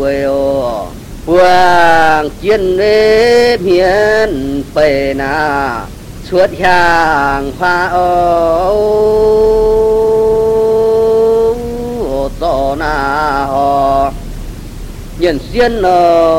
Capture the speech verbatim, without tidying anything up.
quê ô hoàng chiến đế miền bề na suốt hàng hoa ô to na ho nhân duyên